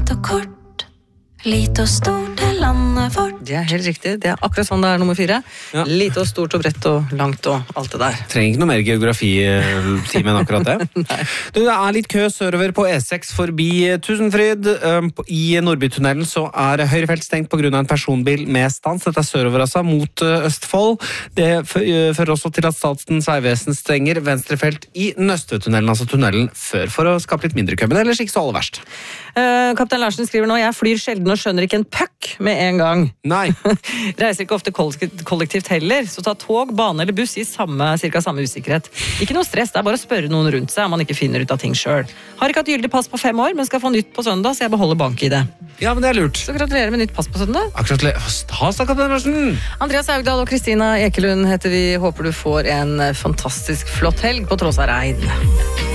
rødt og kort. Lite og stort er landet vårt. Det er helt riktig, det er akkurat sånn det er nummer 4. Ja. Lite og stort og bredt og langt og alt det der. Trenger ikke noe mer geografi-time enn akkurat det. Du, det er litt kø sørover på E6 forbi Tusenfryd. I Nordbytunnelen så er høyrefelt stengt på grunn av en personbil med stans. Dette er sørover altså, mot Østfold. Det fører også til at Statens vegvesen stenger venstrefelt i Nøstvetunnelen, altså tunnelen før, for å skape litt mindre kø, men ellers ikke så aller verst. Kaptein Larsen skriver nå, jeg flyr sjelden og skjønner ikke en puck med en gang. Nei. Reiser ikke ofte kollektivt heller, så ta tog, bane eller buss i cirka samme usikkerhet. Ikke noe stress, det er bare å spørre noen rundt seg om man ikke finner ut av ting selv. Har ikke hatt gyldig pass på 5 år, men skal få nytt på søndag, så jeg beholder bank i det. Ja, men det er lurt. Så gratulerer med nytt pass på søndag. Stas da, Kaptein Larsen. Andreas Haugdal og Kristina Ekelund heter vi. Håper du får en fantastisk flott helg på tross av regn.